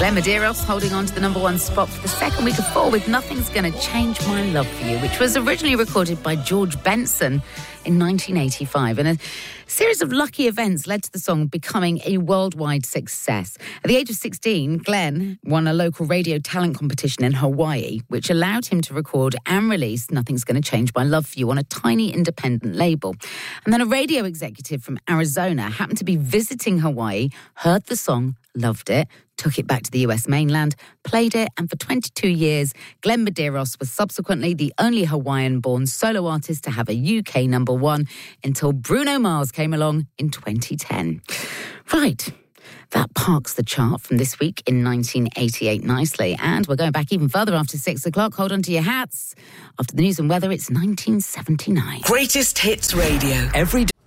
Glenn Medeiros holding on to the number one spot for the second week of fall with Nothing's Gonna Change My Love For You, which was originally recorded by George Benson in 1985. And a series of lucky events led to the song becoming a worldwide success. At the age of 16, Glenn won a local radio talent competition in Hawaii, which allowed him to record and release Nothing's Gonna Change My Love For You on a tiny independent label. And then a radio executive from Arizona happened to be visiting Hawaii, heard the song, loved it, took it back to the US mainland, played it, and for 22 years, Glenn Medeiros was subsequently the only Hawaiian-born solo artist to have a UK number one until Bruno Mars came along in 2010. Right. That parks the chart from this week in 1988 nicely. And we're going back even further after 6 o'clock. Hold on to your hats. After the news and weather, it's 1979. Greatest Hits Radio. Every day.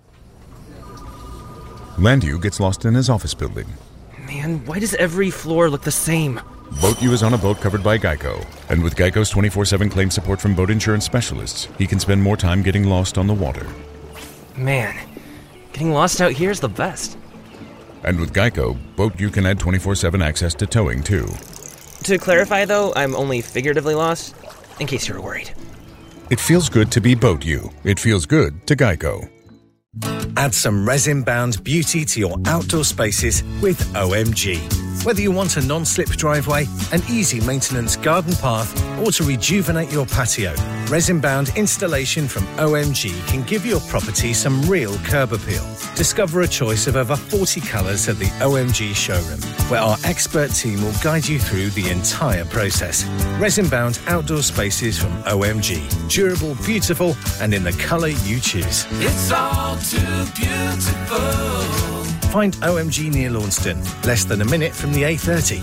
Landu gets lost in his office building. Man, why does every floor look the same? Boat U is on a boat covered by Geico. And with Geico's 24/7 claim support from boat insurance specialists, he can spend more time getting lost on the water. Man, getting lost out here is the best. And with Geico, Boat U can add 24/7 access to towing, too. To clarify, though, I'm only figuratively lost, in case you were worried. It feels good to be Boat U. It feels good to Geico. Add some resin-bound beauty to your outdoor spaces with OMG. Whether you want a non-slip driveway, an easy maintenance garden path, or to rejuvenate your patio, resin-bound installation from OMG can give your property some real curb appeal. Discover a choice of over 40 colours at the OMG showroom, where our expert team will guide you through the entire process. Resin-bound outdoor spaces from OMG. Durable, beautiful, and in the colour you choose. It's all too beautiful. Find OMG near Launceston, less than a minute from the A30.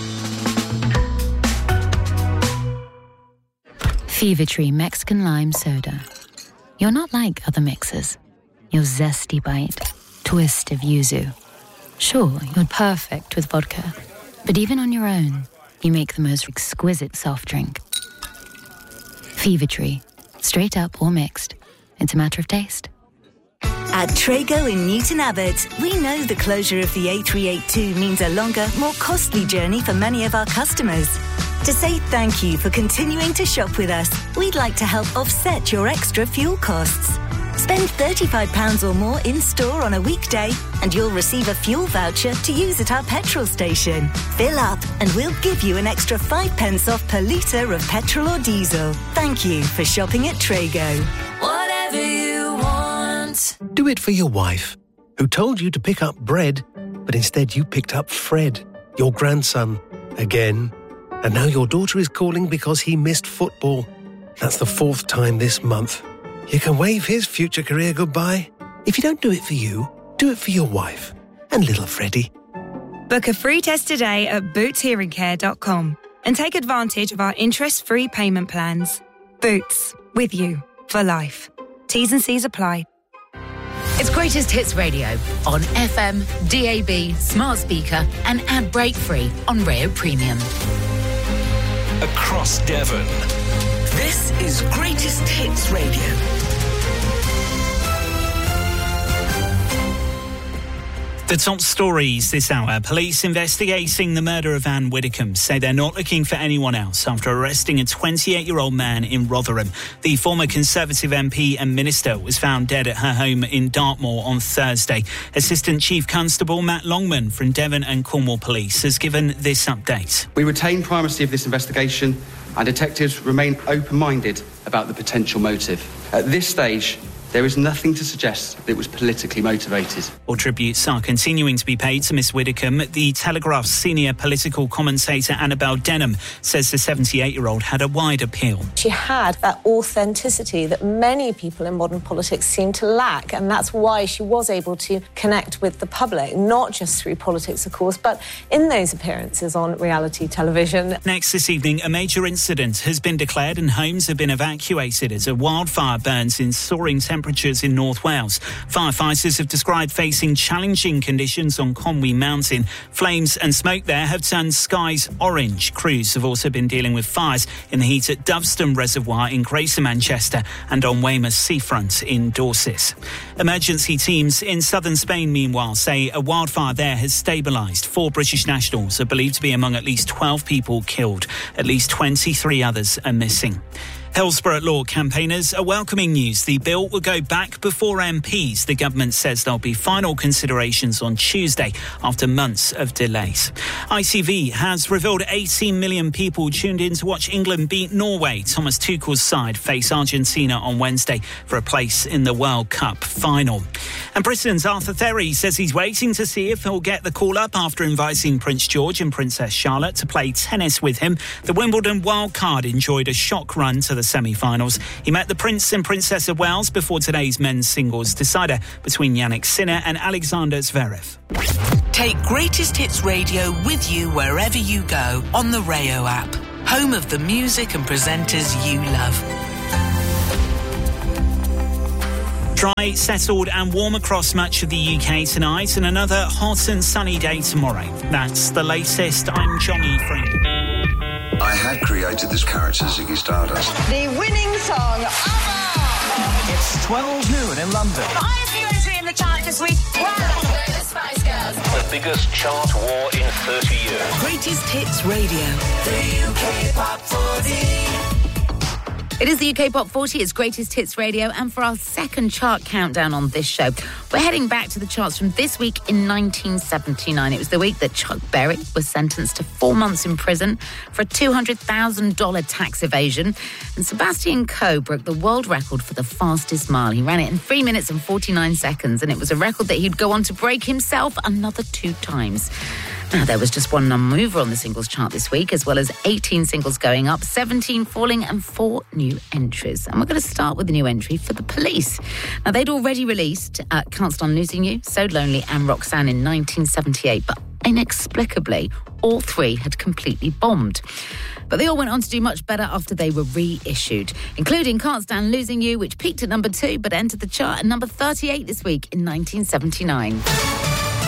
Fever Tree Mexican Lime Soda. You're not like other mixers. Your zesty bite, twist of yuzu. Sure, you're perfect with vodka, but even on your own, you make the most exquisite soft drink. Fever Tree, straight up or mixed. It's a matter of taste. At Trago in Newton Abbot, we know the closure of the A382 means a longer, more costly journey for many of our customers. To say thank you for continuing to shop with us, we'd like to help offset your extra fuel costs. Spend £35 or more in-store on a weekday and you'll receive a fuel voucher to use at our petrol station. Fill up and we'll give you an extra 5 pence off per litre of petrol or diesel. Thank you for shopping at Trago. Whatever you want. Do it for your wife, who told you to pick up bread, but instead you picked up Fred, your grandson, again. And now your daughter is calling because he missed football. That's the 4th time this month. You can wave his future career goodbye. If you don't do it for you, do it for your wife and little Freddie. Book a free test today at bootshearingcare.com and take advantage of our interest-free payment plans. Boots, with you for life. T's and C's apply. It's Greatest Hits Radio on FM, DAB, smart speaker and ad break free on Rayo Premium. Across Devon. This is Greatest Hits Radio. The top stories this hour. Police investigating the murder of Anne Widdecombe say they're not looking for anyone else after arresting a 28-year-old man in Rotherham. The former Conservative MP and minister was found dead at her home in Dartmoor on Thursday. Assistant Chief Constable Matt Longman from Devon and Cornwall Police has given this update. We retain primacy of this investigation and detectives remain open-minded about the potential motive. At this stage, there is nothing to suggest that it was politically motivated. All tributes are continuing to be paid to Miss Widdecombe. The Telegraph's senior political commentator Annabel Denham says the 78-year-old had a wide appeal. She had that authenticity that many people in modern politics seem to lack, and that's why she was able to connect with the public, not just through politics, of course, but in those appearances on reality television. Next this evening, a major incident has been declared and homes have been evacuated as a wildfire burns in soaring temperatures temperatures in North Wales. Firefighters have described facing challenging conditions on Conwy Mountain. Flames and smoke there have turned skies orange. Crews have also been dealing with fires in the heat at Doveston Reservoir in Greater Manchester and on Weymouth Seafront in Dorset. Emergency teams in southern Spain, meanwhile, say a wildfire there has stabilised. 4 British nationals are believed to be among at least 12 people killed. At least 23 others are missing. Hillsborough Law campaigners are welcoming news. The bill will go back before MPs. The government says there'll be final considerations on Tuesday after months of delays. ITV has revealed 18 million people tuned in to watch England beat Norway. Thomas Tuchel's side face Argentina on Wednesday for a place in the World Cup final. And Britain's Arthur Therry says he's waiting to see if he'll get the call up after inviting Prince George and Princess Charlotte to play tennis with him. The Wimbledon wildcard enjoyed a shock run to the semi-finals. He met the Prince and Princess of Wales before today's men's singles decider between Yannick Sinner and Alexander Zverev. Take Greatest Hits Radio with you wherever you go on the Rayo app, home of the music and presenters you love. Dry, settled and warm across much of the UK tonight and another hot and sunny day tomorrow. That's the latest. I'm Johnny Frank. I had created this character, Ziggy Stardust. The winning song, ABBA! It's 12 noon in London. Highest new entry in the chart this week. Wow! The Spice Girls. The biggest chart war in 30 years. Greatest Hits Radio. The UK Pop 40. It is the UK Pop 40, it's Greatest Hits Radio, and for our second chart countdown on this show, we're heading back to the charts from this week in 1979. It was the week that Chuck Berry was sentenced to 4 months in prison for a $200,000 tax evasion, and Sebastian Coe broke the world record for the fastest mile. He ran it in 3 minutes and 49 seconds, and it was a record that he'd go on to break himself another 2 times. Now, there was just one non-mover on the singles chart this week, as well as 18 singles going up, 17 falling and 4 new entries. And we're going to start with a new entry for The Police. Now, they'd already released Can't Stand Losing You, So Lonely and Roxanne in 1978, but inexplicably, all 3 had completely bombed. But they all went on to do much better after they were reissued, including Can't Stand Losing You, which peaked at number 2 but entered the chart at number 38 this week in 1979.